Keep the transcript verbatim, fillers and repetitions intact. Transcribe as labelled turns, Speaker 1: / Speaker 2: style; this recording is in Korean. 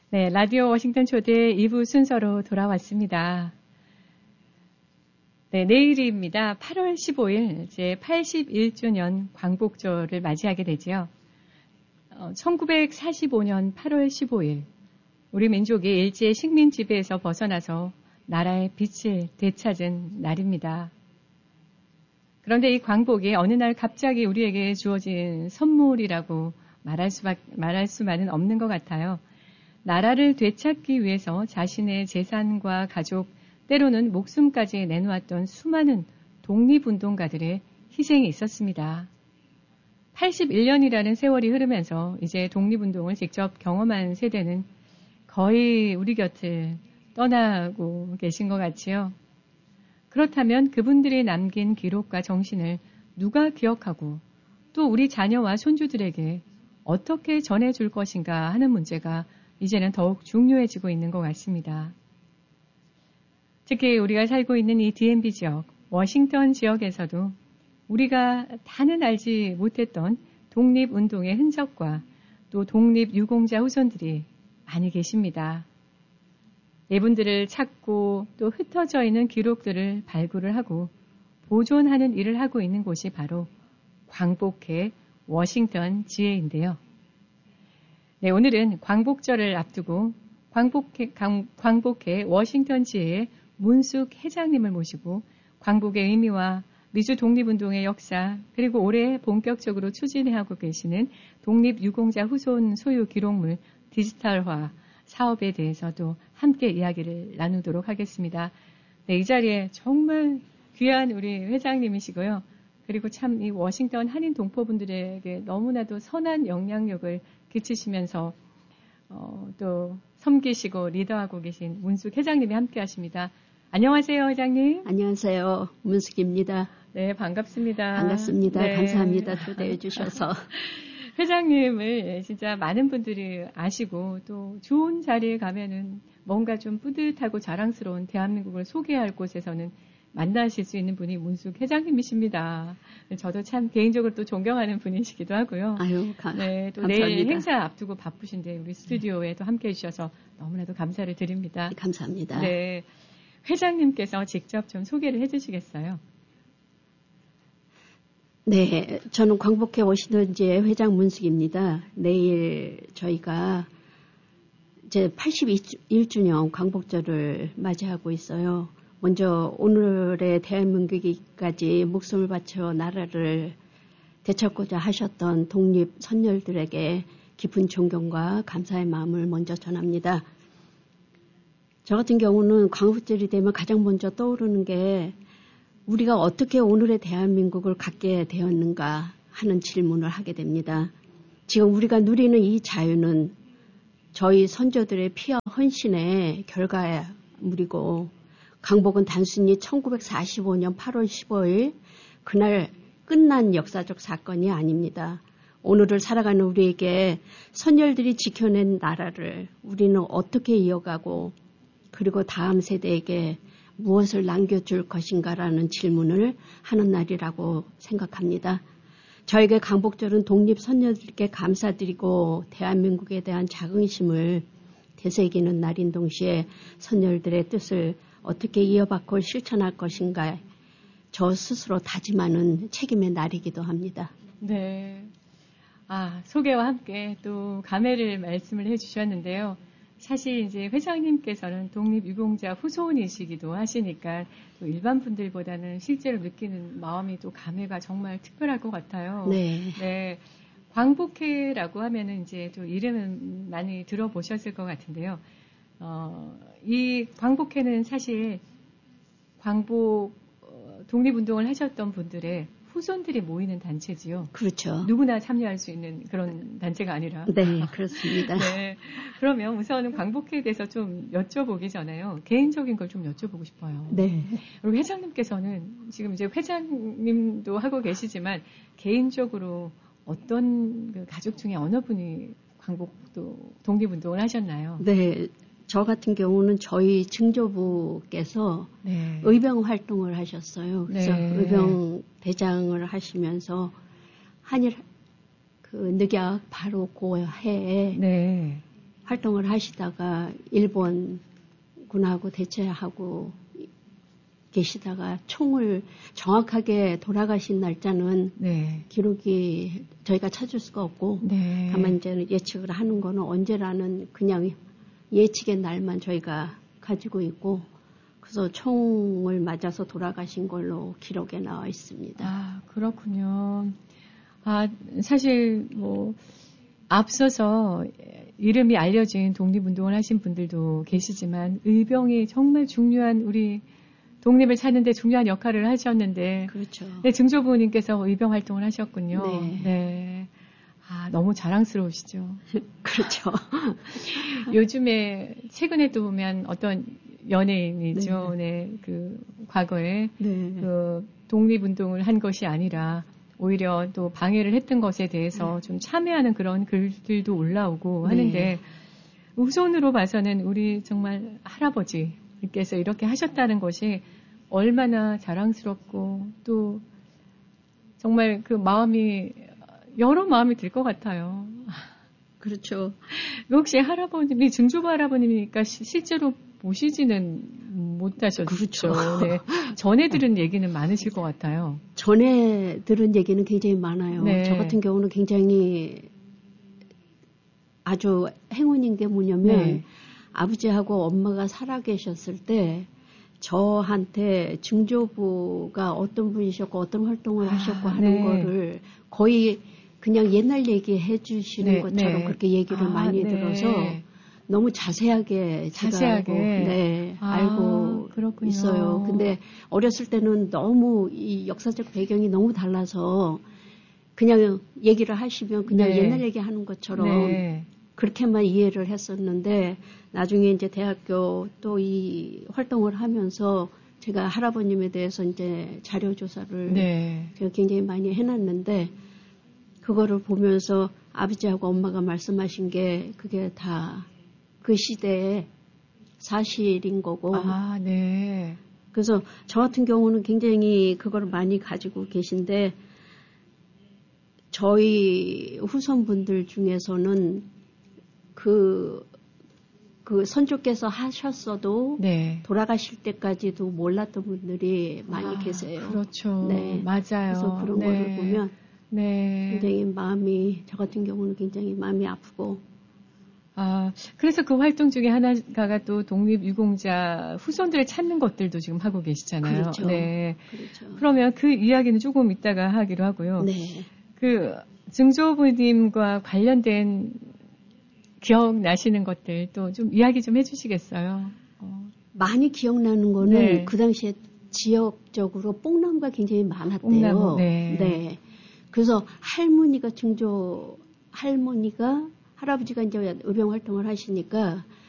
Speaker 1: 네, 라디오 워싱턴 초대 이 부 순서로 돌아왔습니다. 네, 내일입니다. 팔월 십오일 제팔십일 주년 광복절을 맞이하게 되지요. 어, 천구백사십오년 팔월 십오일 우리 민족이 일제의 식민 지배에서 벗어나서 나라의 빛을 되찾은 날입니다. 그런데 이 광복이 어느 날 갑자기 우리에게 주어진 선물이라고 말할 수, 말할 수만은 없는 것 같아요. 나라를 되찾기 위해서 자신의 재산과 가족, 때로는 목숨까지 내놓았던 수많은 독립운동가들의 희생이 있었습니다. 팔십일 년이라는 세월이 흐르면서 이제 독립운동을 직접 경험한 세대는 거의 우리 곁을 떠나고 계신 것 같지요. 그렇다면 그분들이 남긴 기록과 정신을 누가 기억하고 또 우리 자녀와 손주들에게 어떻게 전해줄 것인가 하는 문제가 이제는 더욱 중요해지고 있는 것 같습니다. 특히 우리가 살고 있는 이 디엠비 지역, 워싱턴 지역에서도 우리가 다는 알지 못했던 독립운동의 흔적과 또 독립유공자 후손들이 많이 계십니다. 이분들을 찾고 또 흩어져 있는 기록들을 발굴을 하고 보존하는 일을 하고 있는 곳이 바로 광복회 워싱턴 지회인데요. 네, 오늘은 광복절을 앞두고 광복회, 광복회 워싱턴 지회의 문숙 회장님을 모시고 광복의 의미와 미주 독립운동의 역사 그리고 올해 본격적으로 추진하고 계시는 독립유공자 후손 소유 기록물 디지털화 사업에 대해서도 함께 이야기를 나누도록 하겠습니다. 네, 이 자리에 정말 귀한 우리 회장님이시고요. 그리고 참 이 워싱턴 한인 동포분들에게 너무나도 선한 영향력을 끼치시면서 어, 또 섬기시고 리더하고 계신 문숙 회장님이 함께 하십니다. 안녕하세요, 회장님.
Speaker 2: 안녕하세요. 문숙입니다.
Speaker 1: 네, 반갑습니다.
Speaker 2: 반갑습니다.
Speaker 1: 네.
Speaker 2: 감사합니다. 초대해 주셔서.
Speaker 1: 회장님을 진짜 많은 분들이 아시고 또 좋은 자리에 가면은 뭔가 좀 뿌듯하고 자랑스러운 대한민국을 소개할 곳에서는 만나실 수 있는 분이 문숙 회장님이십니다. 저도 참 개인적으로 또 존경하는 분이시기도 하고요.
Speaker 2: 아유, 가,
Speaker 1: 네, 또
Speaker 2: 감사합니다.
Speaker 1: 내일 행사 앞두고 바쁘신데 우리 스튜디오에 또 함께 해주셔서 너무나도 감사를 드립니다.
Speaker 2: 감사합니다.
Speaker 1: 네, 회장님께서 직접 좀 소개를 해주시겠어요?
Speaker 2: 네, 저는 광복회 워싱턴지회 회장 문숙입니다. 내일 저희가 이제 팔십일 주년 광복절을 맞이하고 있어요. 먼저 오늘의 대한민국까지 목숨을 바쳐 나라를 되찾고자 하셨던 독립 선열들에게 깊은 존경과 감사의 마음을 먼저 전합니다. 저 같은 경우는 광복절이 되면 가장 먼저 떠오르는 게 우리가 어떻게 오늘의 대한민국을 갖게 되었는가 하는 질문을 하게 됩니다. 지금 우리가 누리는 이 자유는 저희 선조들의 피와 헌신의 결과물이고 광복은 단순히 천구백사십오년 팔월 십오일 그날 끝난 역사적 사건이 아닙니다. 오늘을 살아가는 우리에게 선열들이 지켜낸 나라를 우리는 어떻게 이어가고 그리고 다음 세대에게 무엇을 남겨줄 것인가라는 질문을 하는 날이라고 생각합니다. 저에게 광복절은 독립선열들께 감사드리고 대한민국에 대한 자긍심을 되새기는 날인 동시에 선열들의 뜻을 어떻게 이어받고 실천할 것인가 저 스스로 다짐하는 책임의 날이기도 합니다.
Speaker 1: 네. 아, 소개와 함께 또 감회를 말씀을 해주셨는데요. 사실 이제 회장님께서는 독립유공자 후손이시기도 하시니까 또 일반 분들보다는 실제로 느끼는 마음이 또 감회가 정말 특별할 것 같아요.
Speaker 2: 네.
Speaker 1: 네. 광복회라고 하면은 이제 또 이름은 많이 들어보셨을 것 같은데요. 어, 이 광복회는 사실 광복 어, 독립운동을 하셨던 분들의 후손들이 모이는 단체지요.
Speaker 2: 그렇죠.
Speaker 1: 누구나 참여할 수 있는 그런 단체가 아니라.
Speaker 2: 네, 그렇습니다.
Speaker 1: 네. 그러면 우선은 광복회에 대해서 좀 여쭤보기 전에요. 개인적인 걸 좀 여쭤보고 싶어요.
Speaker 2: 네.
Speaker 1: 그리고 회장님께서는 지금 이제 회장님도 하고 계시지만 개인적으로 어떤 그 가족 중에 어느 분이 광복도 독립운동을 하셨나요?
Speaker 2: 네. 저 같은 경우는 저희 증조부께서
Speaker 1: 네.
Speaker 2: 의병 활동을 하셨어요. 그래서
Speaker 1: 네.
Speaker 2: 의병 대장을 하시면서 한일 그 늑약 바로 그 해에
Speaker 1: 네.
Speaker 2: 활동을 하시다가 일본 군하고 대체하고 계시다가 총을 정확하게 돌아가신 날짜는
Speaker 1: 네.
Speaker 2: 기록이 저희가 찾을 수가 없고
Speaker 1: 네.
Speaker 2: 다만 이제 예측을 하는 거는 언제라는 그냥 예측의 날만 저희가 가지고 있고 그래서 총을 맞아서 돌아가신 걸로 기록에 나와 있습니다.
Speaker 1: 아, 그렇군요. 아, 사실 뭐 앞서서 이름이 알려진 독립운동을 하신 분들도 계시지만 의병이 정말 중요한 우리 독립을 찾는데 중요한 역할을 하셨는데
Speaker 2: 그렇죠.
Speaker 1: 네, 증조부님께서 의병 활동을 하셨군요.
Speaker 2: 네.
Speaker 1: 네. 아, 너무 자랑스러우시죠.
Speaker 2: 그렇죠.
Speaker 1: 요즘에 최근에 또 보면 어떤 연예인이죠. 네. 네, 그 과거에
Speaker 2: 네.
Speaker 1: 그 독립운동을 한 것이 아니라 오히려 또 방해를 했던 것에 대해서 네. 좀 참여하는 그런 글들도 올라오고
Speaker 2: 네.
Speaker 1: 하는데 우선으로 봐서는 우리 정말 할아버지께서 이렇게 하셨다는 것이 얼마나 자랑스럽고 또 정말 그 마음이 여러 마음이 들 것 같아요.
Speaker 2: 그렇죠.
Speaker 1: 혹시 할아버님이 증조부 할아버님이니까 시, 실제로 보시지는 못하셨죠.
Speaker 2: 그렇죠.
Speaker 1: 네. 전에 들은 얘기는 많으실 것 같아요.
Speaker 2: 전에 들은 얘기는 굉장히 많아요.
Speaker 1: 네.
Speaker 2: 저 같은 경우는 굉장히 아주 행운인 게 뭐냐면 네. 아버지하고 엄마가 살아계셨을 때 저한테 증조부가 어떤 분이셨고 어떤 활동을 아, 하셨고 하는 네. 거를 거의 그냥 옛날 얘기해 주시는 네, 것처럼 네. 그렇게 얘기를 아, 많이 네. 들어서 너무 자세하게 제가
Speaker 1: 자세하게
Speaker 2: 알고, 네,
Speaker 1: 아,
Speaker 2: 알고
Speaker 1: 그렇군요.
Speaker 2: 있어요. 근데 어렸을 때는 너무 이 역사적 배경이 너무 달라서 그냥 얘기를 하시면 그냥 네. 옛날 얘기하는 것처럼 네. 그렇게만 이해를 했었는데 나중에 이제 대학교 또 이 활동을 하면서 제가 할아버님에 대해서 이제 자료 조사를 네. 제가 굉장히 많이 해놨는데 그거를 보면서 아버지하고 엄마가 말씀하신 게 그게 다 그 시대의 사실인 거고.
Speaker 1: 아, 네.
Speaker 2: 그래서 저 같은 경우는 굉장히 그걸 많이 가지고 계신데 저희 후손분들 중에서는 그, 그 선조께서 하셨어도 네. 돌아가실 때까지도 몰랐던 분들이 많이
Speaker 1: 아,
Speaker 2: 계세요.
Speaker 1: 그렇죠. 네. 맞아요.
Speaker 2: 그래서 그런
Speaker 1: 네.
Speaker 2: 거를 보면
Speaker 1: 네.
Speaker 2: 굉장히 마음이, 저 같은 경우는 굉장히 마음이 아프고.
Speaker 1: 아, 그래서 그 활동 중에 하나가 또 독립유공자 후손들을 찾는 것들도 지금 하고 계시잖아요.
Speaker 2: 그렇죠.
Speaker 1: 네.
Speaker 2: 그렇죠.
Speaker 1: 그러면 그 이야기는 조금 이따가 하기로 하고요.
Speaker 2: 네.
Speaker 1: 그 증조부님과 관련된 기억나시는 것들 또 좀 이야기 좀 해주시겠어요? 어.
Speaker 2: 많이 기억나는 거는 네. 그 당시에 지역적으로 뽕나무가 굉장히 많았대요.
Speaker 1: 뽕나무, 네.
Speaker 2: 네. 그래서 할머니가 증조 할머니가 할아버지가 이제 의병 활동을 하시니까